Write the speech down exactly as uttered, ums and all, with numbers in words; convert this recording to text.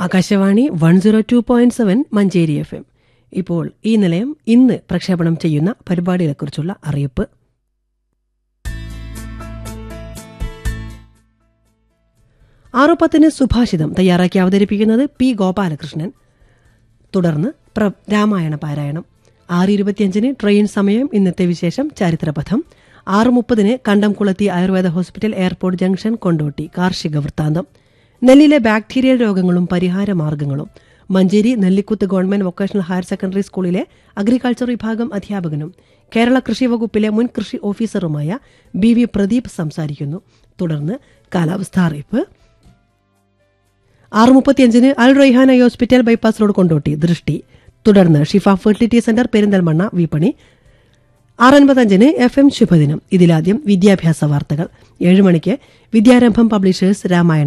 Akashvani one zero two point seven Manjeri F M. ഇപ്പോൾ ഈ നിലയം ഇന്ന് പ്രക്ഷേപണം ചെയ്യുന്ന പരിപാടികളെക്കുറിച്ചുള്ള അറിയിപ്പ്. ആറു പത്തിന് സുഭാഷിതം തയ്യാറാക്കി അവതരിപ്പിക്കുന്നത് പി ഗോപാലകൃഷ്ണൻ. തുടർന്ന് രാമായണ പാരായണം. ആറ് ഇരുപത്തിയഞ്ചിന് ട്രെയിൻ സമയം, ഇന്നത്തെ വിശേഷം, ചരിത്രപഥം. ആറ് മുപ്പതിന് കണ്ടംകുളത്തി Ayurveda hospital, airport junction, Kondotty, കാർഷിക വൃത്താന്തം. നെല്ലിലെ ബാക്ടീരിയൽ രോഗങ്ങളും പരിഹാര മാർഗങ്ങളും Manjeri Nellikuth government vocational higher secondary സ്കൂളിലെ അഗ്രികൾച്ചർ വിഭാഗം അധ്യാപകനും കേരള കൃഷി വകുപ്പിലെ മുൻ കൃഷി ഓഫീസറുമായ ബി വി പ്രദീപ് സംസാരിക്കുന്നു. തുടർന്ന് കാലാവസ്ഥാ അറിയിപ്പ്. ആറ് മുപ്പത്തിയഞ്ചിന് അൽ Raihana hospital, bypass road, Kondotty, ദൃഷ്ടി. തുടർന്ന് ഷിഫ ഫെർട്ടിലിറ്റി സെന്റർ, പെരിന്തൽമണ്ണ, വിപണി. ആറൻപത്തഞ്ചിന് എഫ് എം ശുഭദിനം. ഇതിലാദ്യം വിദ്യാഭ്യാസ വാർത്തകൾ. ഏഴ് മണിക്ക് വിദ്യാരംഭം പബ്ലിഷേഴ്സ് രാമായണ